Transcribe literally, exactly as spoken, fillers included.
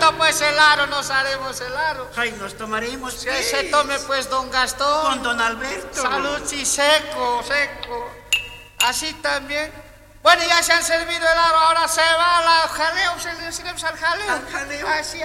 saludito pues el aro, nos haremos el aro. Ay, nos tomaremos. Si pues. Se tome pues don Gastón. Con don Alberto. Salud, sí, seco, seco. Así también. Bueno, ya se han servido el aro, ahora se va al jaleo, se le al jaleo. Al jaleo. Así